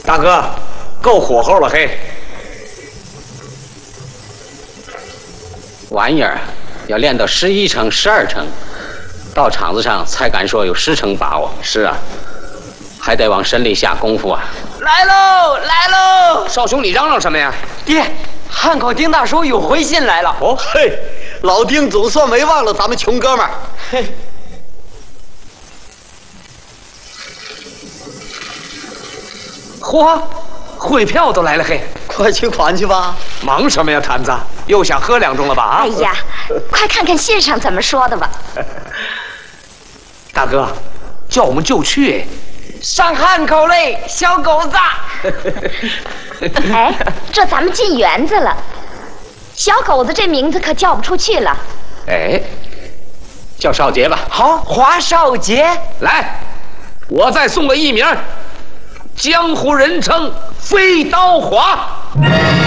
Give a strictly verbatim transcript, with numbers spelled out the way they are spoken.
大哥，够火候了嘿！ 玩意儿要练到十一成、十二成，到场子上才敢说有十成把握。是啊，还得往身里下功夫啊！ 来喽，来喽！ 少兄，你嚷嚷什么呀？ 爹，汉口丁大叔有回信来了。 哦嘿，老丁总算没忘了咱们穷哥们儿。 嘿。 嚯，汇票都来了嘿！ 快去款去吧。 忙什么呀，坛子？又想喝两盅了吧？啊！ 哎呀，快看看信上怎么说的吧。 大哥，叫我们就去。 上汉口嘞，小狗子。 哎，这咱们进园子了。小狗子这名字可叫不出去了。 哎，叫少杰吧。 好，华少杰。 来，我再送个艺名，江湖人称飞刀华。